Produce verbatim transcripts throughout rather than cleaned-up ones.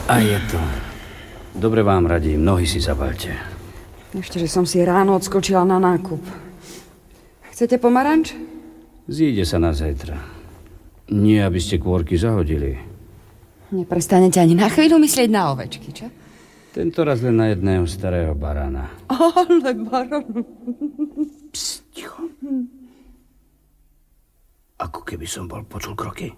A je to. Dobre vám radím, nohy si zabalte. Ešte, že som si ráno odskočila na nákup. Chcete pomaranč? Zíde sa na zajtra. Nie, aby ste kôrky zahodili. Neprestanete ani na chvíľu myslieť na ovečky, čo? Tento raz len na jedného starého barana. Ale baran. Psst, ticho. Ako keby som bol počul kroky.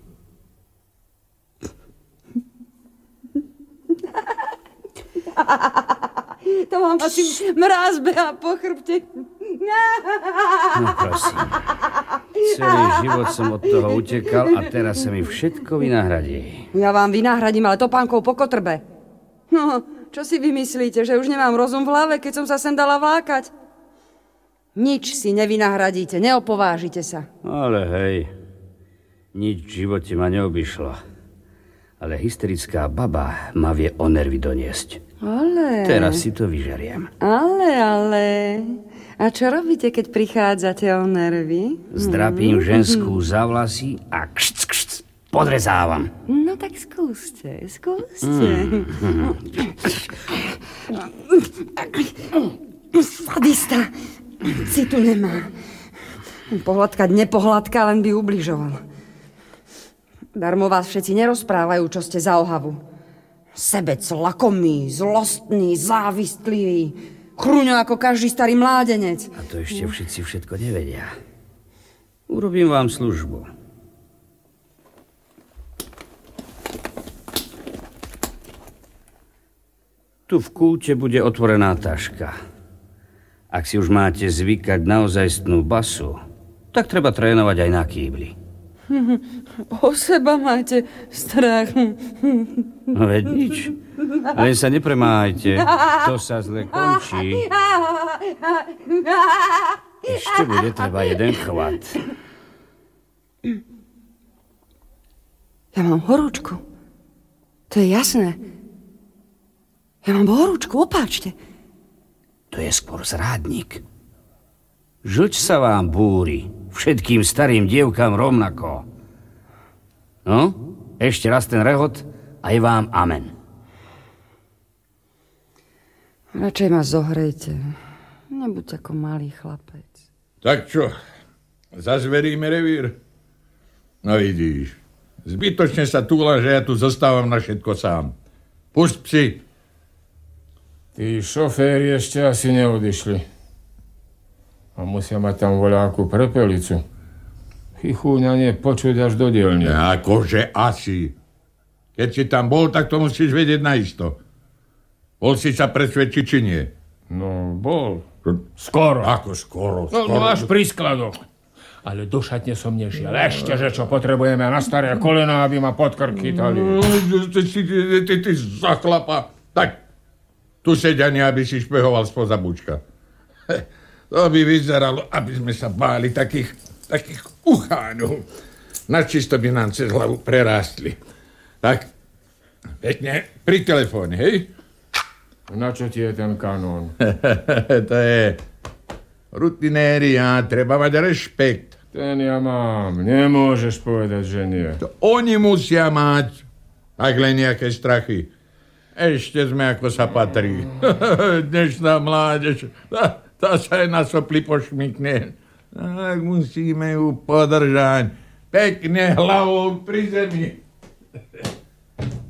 To vám asi mráz behá po chrbte. No prosím. Celý život som od toho utekal a teraz sa mi všetko vynahradí. Ja vám vynahradím, ale topánkou po kotrbe. No, čo si vymyslíte, že už nemám rozum v hlave, keď som sa sem dala vlákať? Nič si nevynahradíte, neopovážite sa. Ale hej, nič v živote ma neobyšlo. Ale hysterická baba ma vie o nervy doniesť. Ale... Teraz si to vyžeriem. Ale, ale... A čo robíte, keď prichádzate o nervy? Zdrapím mm-hmm. ženskú za vlasy a kšc, kšc, podrezávam. No tak skúste, skúste. Mm-hmm. Sadista. Si tu nemá. Pohľadkať nepohľadka, len by ubližoval. Darmo vás všetci nerozprávajú, čo ste za ohavu. Sebec, lakomý, zlostný, závistlivý. Chrúňo ako každý starý mládenec. A to ešte všetci všetko nevedia. Urobím vám službu. Tu v kúte bude otvorená taška. Ak si už máte zvykať na ozajstnú basu, tak treba trénovať aj na kýbli. O seba máte strach. No veď nič. Len sa nepremáhajte. To sa zle končí. Ešte bude treba jeden chvat. Ja mám horúčku. To je jasné. Ja mám horúčku, opáčte. To je skôr zrádnik. Žlč sa vám búri. Všetkým starým dievkám rovnako. No, ešte raz ten rehot a je vám amen. Radšej ma zohrejte. Nebuď ako malý chlapec. Tak čo, zazveríme revír? No vidíš, zbytočne sa túla, že ja tu zostávam na všetko sám. Pusť psi. Tí šoféri ešte asi neodišli. A musia mať tam voľakú prepelicu. Chichúňanie počuť až do dielne. Akože asi. Keď si tam bol, tak to musíš vedieť naisto. Bol si sa presvedčiť, či nie? No, bol. Skoro. Ako skoro? No, skoro. no až pri skladoch. Ale do šatne som nešiel. Ešte, že čo potrebujeme na staré kolena, aby ma pod krk chytali. Ty, ty, ty, ty za chlapa. Tak, tu sedania, aby si špehoval spoza bučka. To by vyzeralo, aby sme sa báli takých, takých ucháňov. Načisto by nám cez hlavu prerástli. Tak, pekne, pri telefóne, hej? Na čo ti je ten kanón? To je rutinéria, treba mať rešpekt. Ten ja mám, nemôžeš povedať, že nie. To oni musia mať, ak len nejaké strachy. Ešte sme ako sa patrí. Dnešná mládež... Tá sa aj na sopli pošmykne. Tak musíme ju podržať. Pekne hlavou pri zemi.